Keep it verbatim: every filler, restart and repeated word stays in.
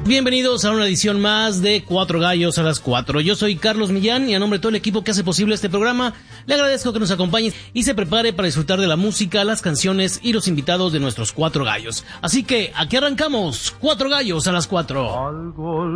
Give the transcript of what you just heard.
Bienvenidos a una edición más de Cuatro Gallos a las Cuatro. Yo soy Carlos Millán y a nombre de todo el equipo que hace posible este programa, le agradezco que nos acompañe y se prepare para disfrutar de la música, las canciones y los invitados de nuestros Cuatro Gallos. Así que aquí arrancamos, Cuatro Gallos a las Cuatro. Algo